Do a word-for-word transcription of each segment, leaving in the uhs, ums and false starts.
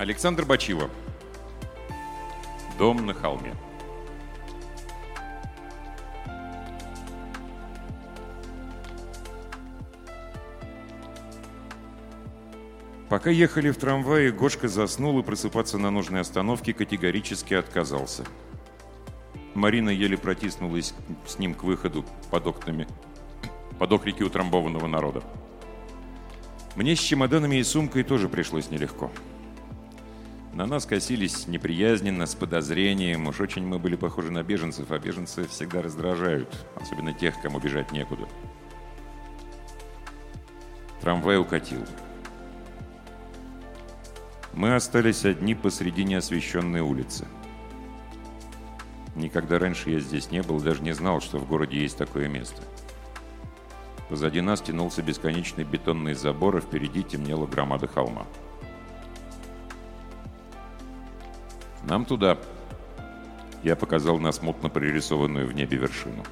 Александр Бачило. Дом на холме. Пока ехали в трамвае, Гошка заснул и просыпаться на нужной остановке категорически отказался. Марина еле протиснулась с ним к выходу под окнами, под окрики утрамбованного народа. Мне с чемоданами и сумкой тоже пришлось нелегко. На нас косились неприязненно, с подозрением. Уж очень мы были похожи на беженцев, а беженцы всегда раздражают, особенно тех, кому бежать некуда. Трамвай укатил. Мы остались одни посреди неосвещенной улицы. Никогда раньше я здесь не был, даже не знал, что в городе есть такое место. Позади нас тянулся бесконечный бетонный забор, а впереди темнела громада холма. «Нам туда», — я показал на смутно прорисованную в небе вершину.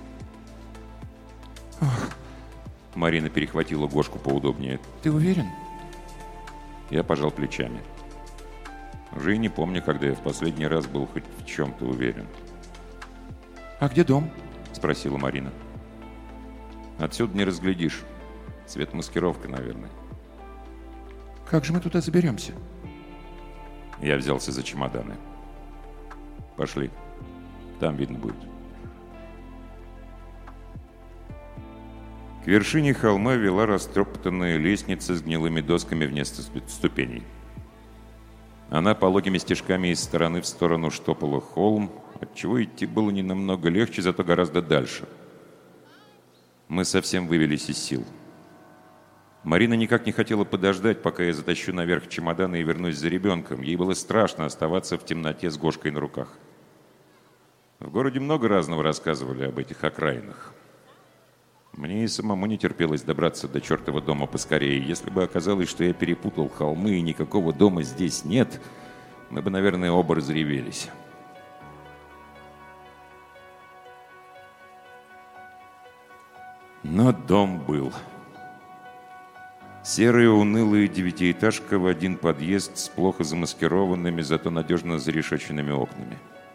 Ох. Марина перехватила Гошку поудобнее. «Ты уверен?» Я пожал плечами. Уже и не помню, когда я в последний раз был хоть в чем-то уверен. «А где дом?» — спросила Марина. «Отсюда не разглядишь. Цветмаскировка, наверное». «Как же мы туда заберемся?» Я взялся за чемоданы. «Пошли. Там видно будет». К вершине холма вела растроптанная лестница с гнилыми досками вместо ступеней. Она пологими стежками из стороны в сторону штопала холм, отчего идти было не намного легче, зато гораздо дальше. Мы совсем вывелись из сил. Марина никак не хотела подождать, пока я затащу наверх чемоданы и вернусь за ребенком. Ей было страшно оставаться в темноте с Гошкой на руках. В городе много разного рассказывали об этих окраинах. Мне и самому не терпелось добраться до чертова дома поскорее. Если бы оказалось, что я перепутал холмы и никакого дома здесь нет, мы бы, наверное, оба разревелись. Но дом был. Серая унылая девятиэтажка в один подъезд с плохо замаскированными, зато надежно зарешеченными окнами.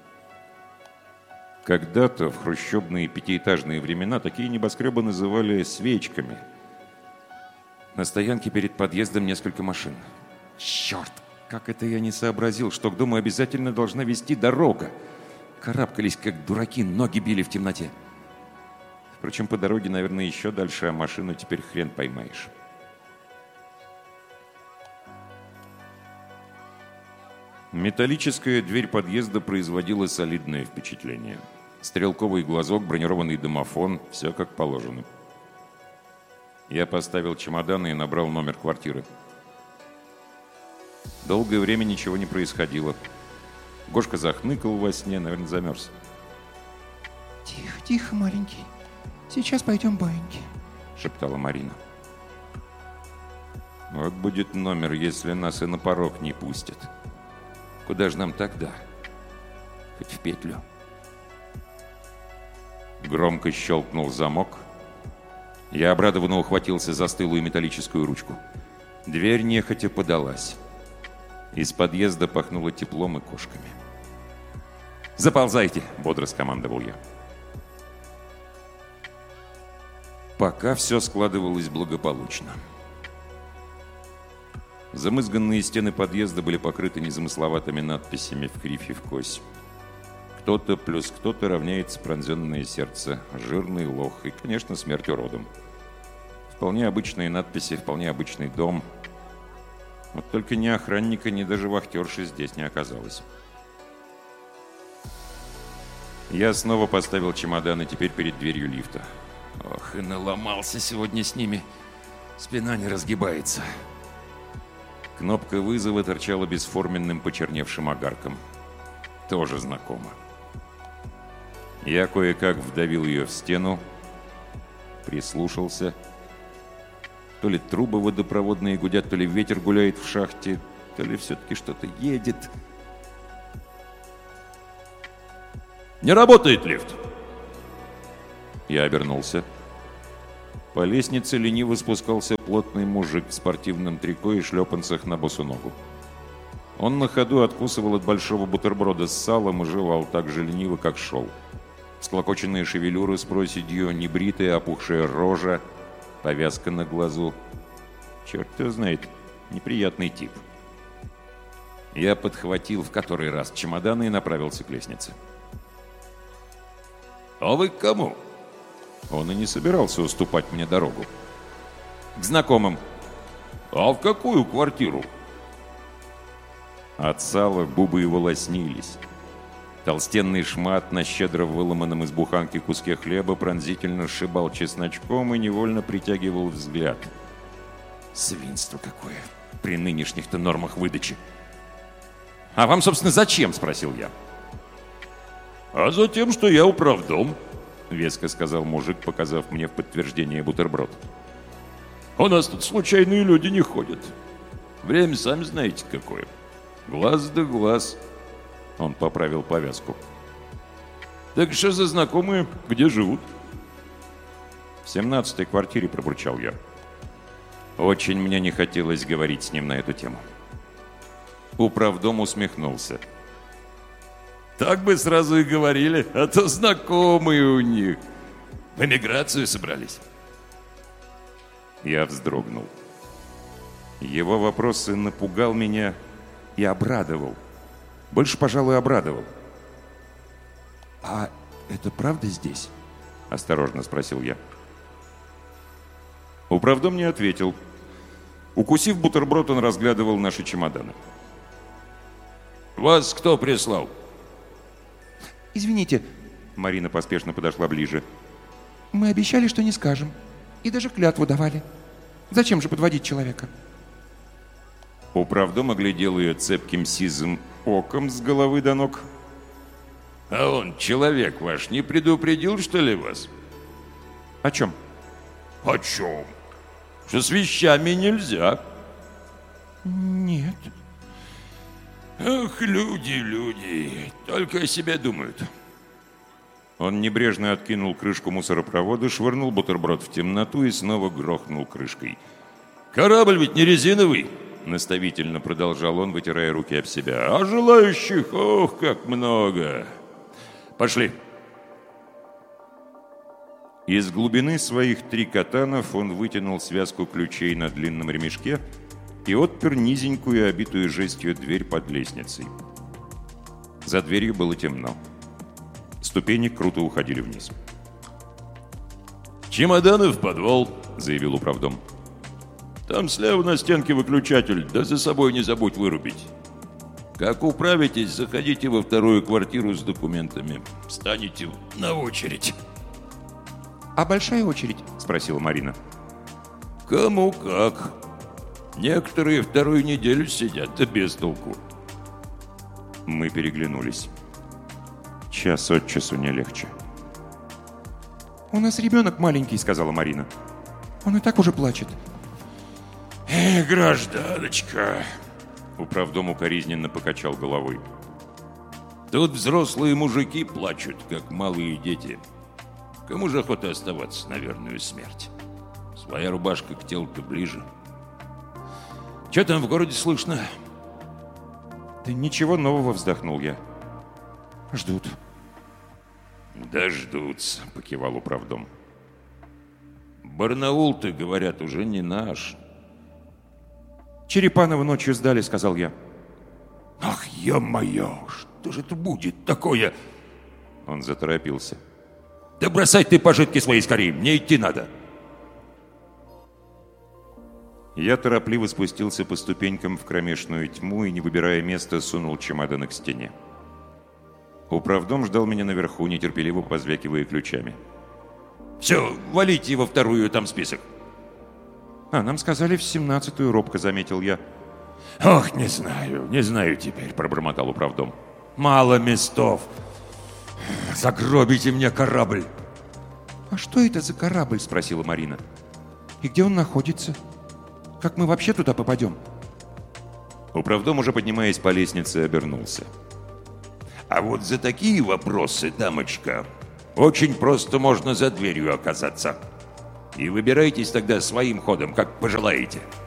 Когда-то, в хрущебные пятиэтажные времена, такие небоскребы называли свечками. На стоянке перед подъездом несколько машин. Черт, как это я не сообразил, что к дому обязательно должна вести дорога. Карабкались, как дураки, ноги били в темноте. Впрочем, по дороге, наверное, еще дальше, а машину теперь хрен поймаешь. Металлическая дверь подъезда производила солидное впечатление. Стрелковый глазок, бронированный домофон, все как положено. Я поставил чемоданы и набрал номер квартиры. Долгое время ничего не происходило. Гошка захныкал во сне, наверное, замерз. «Тихо, тихо, маленький. Сейчас пойдем баиньки», — шептала Марина. Вот будет номер, если нас и на порог не пустят. Куда же нам тогда? Хоть в петлю. Громко щелкнул замок. Я обрадованно ухватился за стылую металлическую ручку. Дверь нехотя подалась. Из подъезда пахнуло теплом и кошками. «Заползайте!» — бодро скомандовал я. Пока все складывалось благополучно. Замызганные стены подъезда были покрыты незамысловатыми надписями в кривь и в кось. Кто-то плюс кто-то равняется пронзенное сердце, жирный лох и, конечно, смерть уродом. Вполне обычные надписи, вполне обычный дом. Вот только ни охранника, ни даже вахтерши здесь не оказалось. Я снова поставил чемоданы теперь перед дверью лифта. Ох, и наломался сегодня с ними. Спина не разгибается. Кнопка вызова торчала бесформенным почерневшим огарком. Тоже знакомо. Я кое-как вдавил ее в стену, прислушался. То ли трубы водопроводные гудят, то ли ветер гуляет в шахте, то ли все-таки что-то едет. «Не работает лифт!» Я обернулся. По лестнице лениво спускался плотный мужик в спортивном трико и шлепанцах на босу ногу. Он на ходу откусывал от большого бутерброда с салом и жевал так же лениво, как шел. Всклокоченные шевелюры с проседью, небритая, опухшая рожа, повязка на глазу. Черт его знает, неприятный тип. Я подхватил в который раз чемоданы и направился к лестнице. «А вы к кому?» Он и не собирался уступать мне дорогу. «К знакомым». «А в какую квартиру?» От сала губы его лоснились. Толстенный шмат на щедро выломанном из буханки куске хлеба пронзительно сшибал чесночком и невольно притягивал взгляд. Свинство какое при нынешних-то нормах выдачи. «А вам, собственно, зачем?» — спросил я. «А за тем, что я управдом», — веско сказал мужик, показав мне в подтверждение бутерброд. «У нас тут случайные люди не ходят. Время, сами знаете, какое. Глаз да глаз». Он поправил повязку. «Так что за знакомые? Где живут?» «В семнадцатой квартире», — пробурчал я. Очень мне не хотелось говорить с ним на эту тему. Управдом усмехнулся. «Так бы сразу и говорили, а то знакомые у них. В эмиграцию собрались». Я вздрогнул. Его вопрос и напугал меня, и обрадовал. Больше, пожалуй, обрадовал. «А это правда здесь?» — осторожно спросил я. Управдом не ответил. Укусив бутерброд, он разглядывал наши чемоданы. «Вас кто прислал?» «Извините», — Марина поспешно подошла ближе. «Мы обещали, что не скажем. И даже клятву давали. Зачем же подводить человека?» Управдом оглядел ее цепким сизым оком с головы до ног. «А он, человек ваш, не предупредил, что ли, вас?» «О чем?» «О чем? Что с вещами нельзя». «Нет». «Ах, люди, люди, только о себе думают». Он небрежно откинул крышку мусоропровода, швырнул бутерброд в темноту и снова грохнул крышкой. «Корабль ведь не резиновый!» — наставительно продолжал он, вытирая руки об себя. «А желающих, ох, как много! Пошли!» Из глубины своих трикотанов он вытянул связку ключей на длинном ремешке и отпер низенькую, обитую жестью дверь под лестницей. За дверью было темно. Ступени круто уходили вниз. «Чемоданы в подвал», — заявил управдом. «Там слева на стенке выключатель, да за собой не забудь вырубить. Как управитесь, заходите во вторую квартиру с документами. Встанете на очередь». «А большая очередь?» — спросила Марина. «Кому как. Некоторые вторую неделю сидят, да без толку». Мы переглянулись. Час от часу не легче. «У нас ребенок маленький», — сказала Марина. «Он и так уже плачет». «Эх, гражданочка!» Управдом укоризненно покачал головой. «Тут взрослые мужики плачут, как малые дети. Кому же охота оставаться на верную смерть? Своя рубашка к телу-то ближе. Че там в городе слышно?» «Да ничего нового», — вздохнул я. «Ждут». «Дождутся», — покивал управдом. «Барнаул-то, говорят, уже не наш». «Черепаново ночью сдали», — сказал я. «Ах, ё-моё, что же это будет такое?» Он заторопился. «Да бросай ты пожитки свои скорее, мне идти надо». Я торопливо спустился по ступенькам в кромешную тьму и, не выбирая места, сунул чемоданы к стене. Управдом ждал меня наверху, нетерпеливо позвякивая ключами. «Все, валите во вторую, там список». «А, нам сказали в семнадцатую», — робко заметил я. «Ох, не знаю, не знаю теперь», — пробормотал управдом. «Мало местов. Загробите мне корабль». «А что это за корабль?» — спросила Марина. «И где он находится? Как мы вообще туда попадем?» Управдом, уже поднимаясь по лестнице, обернулся. «А вот за такие вопросы, дамочка, очень просто можно за дверью оказаться. И выбирайтесь тогда своим ходом, как пожелаете».